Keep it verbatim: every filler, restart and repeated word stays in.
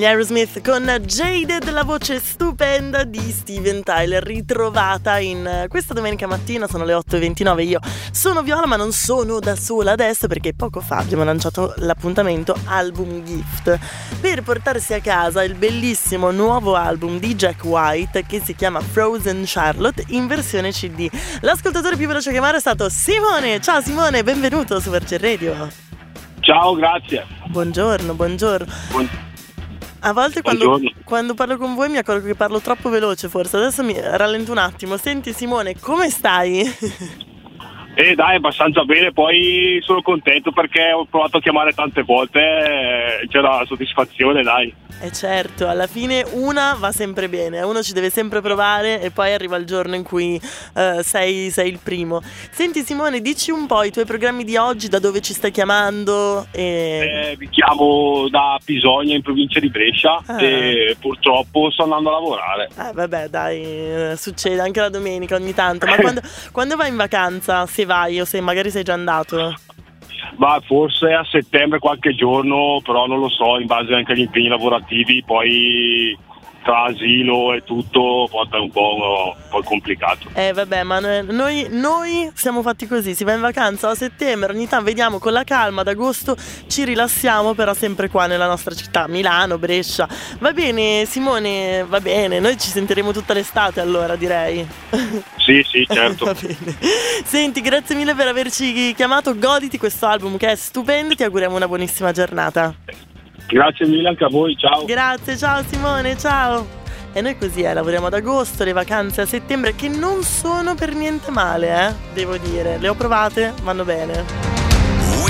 Gli Aerosmith con Jaded, la voce stupenda di Steven Tyler, ritrovata in questa domenica mattina. Sono le otto e ventinove, io sono Viola, ma non sono da sola adesso, perché poco fa abbiamo lanciato l'appuntamento Album Gift per portarsi a casa il bellissimo nuovo album di Jack White che si chiama Frozen Charlotte in versione C D. L'ascoltatore più veloce a chiamare è stato Simone. Ciao Simone, benvenuto su Verge Radio. Ciao, grazie. Buongiorno, buongiorno. Buon... A volte quando, quando parlo con voi mi accorgo che parlo troppo veloce, forse. Adesso mi rallento un attimo. Senti Simone, come stai? Eh dai, abbastanza bene, poi sono contento perché ho provato a chiamare tante volte, eh, c'era soddisfazione, dai. Eh certo, alla fine una va sempre bene, uno ci deve sempre provare e poi arriva il giorno in cui uh, sei, sei il primo. Senti Simone, dici un po' i tuoi programmi di oggi, da dove ci stai chiamando? E... Eh, vi chiamo da Pisogna in provincia di Brescia ah. e purtroppo sto andando a lavorare. Eh vabbè dai, succede anche la domenica ogni tanto, ma quando, quando vai in vacanza, se vai o se magari sei già andato? Ma forse a settembre qualche giorno, però non lo so, in base anche agli impegni lavorativi, poi tra asilo e tutto porta un po', un po' complicato. Eh vabbè, ma noi, noi siamo fatti così, si va in vacanza a settembre, ogni tanto vediamo con la calma, ad agosto ci rilassiamo, però sempre qua nella nostra città, Milano, Brescia. Va bene Simone, va bene, noi ci sentiremo tutta l'estate allora, direi. Sì, sì, certo. Va bene. Senti, grazie mille per averci chiamato, goditi questo album che è stupendo, ti auguriamo una buonissima giornata. Grazie mille anche a voi, ciao. Grazie, ciao Simone, ciao. E noi così, eh, lavoriamo ad agosto, le vacanze a settembre, che non sono per niente male, eh, devo dire. Le ho provate, vanno bene.